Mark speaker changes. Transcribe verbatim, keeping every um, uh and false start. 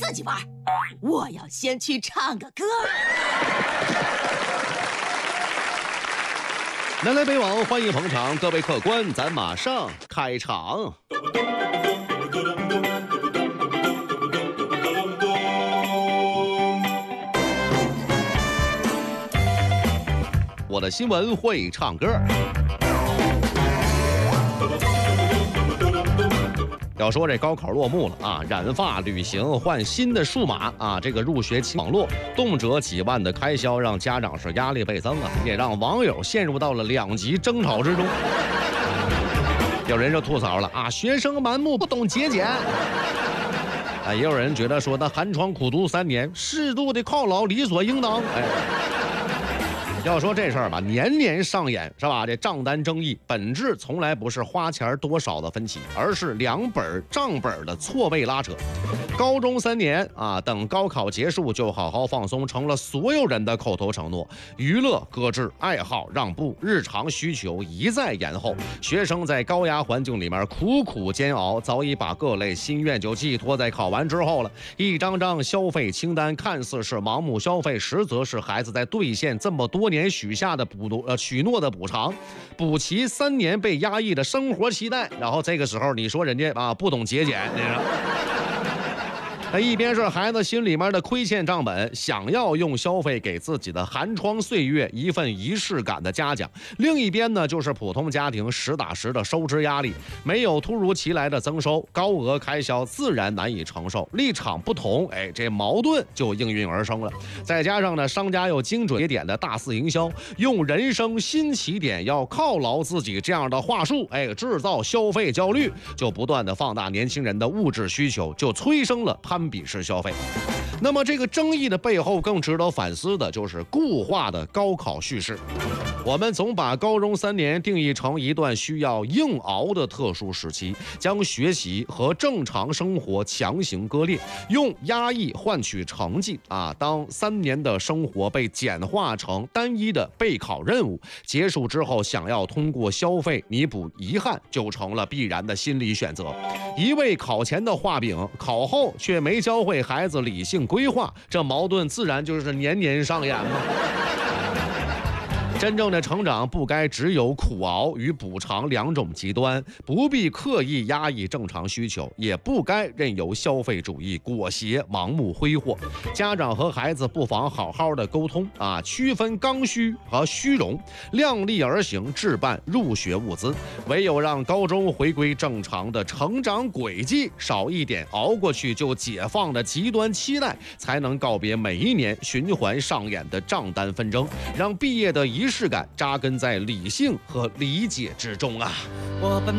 Speaker 1: 自己玩，我要先去唱个歌。
Speaker 2: 南来北往，欢迎捧场，各位客官，咱马上开场。我的新闻会唱歌。要说这高考落幕了啊，染发、旅行、换新的数码啊，这个入学网络动辄几万的开销，让家长是压力倍增啊，也让网友陷入到了两极争吵之中。有人就吐槽了啊，学生盲目不懂节俭。啊，也有人觉得说，那寒窗苦读三年，适度的犒劳理所应当。哎。要说这事儿吧，年年上演是吧？这账单争议本质从来不是花钱多少的分歧，而是两本账本的错位拉扯。高中三年啊，等高考结束就好好放松，成了所有人的口头承诺。娱乐搁置，爱好让步，日常需求一再延后。学生在高压环境里面苦苦煎熬，早已把各类心愿就寄托在考完之后了。一张张消费清单看似是盲目消费，实则是孩子在兑现这么多年年许下的补呃许诺的补偿，补齐三年被压抑的生活期待。然后这个时候你说人家啊不懂节俭，你知道。那一边是孩子心里面的亏欠账本，想要用消费给自己的寒窗岁月一份仪式感的嘉奖；另一边呢，就是普通家庭实打实的收支压力，没有突如其来的增收，高额开销自然难以承受。立场不同，哎，这矛盾就应运而生了。再加上呢，商家又精准节点的大肆营销，用人生新起点要犒劳自己这样的话术，哎，制造消费焦虑，就不断的放大年轻人的物质需求，就催生了攀比式消费。那么这个争议的背后更值得反思的就是固化的高考叙事。我们总把高中三年定义成一段需要硬熬的特殊时期，将学习和正常生活强行割裂，用压抑换取成绩啊！当三年的生活被简化成单一的备考任务，结束之后想要通过消费弥补遗憾，就成了必然的心理选择。一味考前的画饼，考后却没教会孩子理性规划，这矛盾自然就是年年上演嘛。真正的成长不该只有苦熬与补偿两种极端，不必刻意压抑正常需求，也不该任由消费主义裹挟盲目挥霍。家长和孩子不妨好好的沟通啊，区分刚需和虚荣，量力而行置办入学物资。唯有让高中回归正常的成长轨迹，少一点熬过去就解放的极端期待，才能告别每一年循环上演的账单纷争，让毕业的仪式感扎根在理性和理解之中啊！我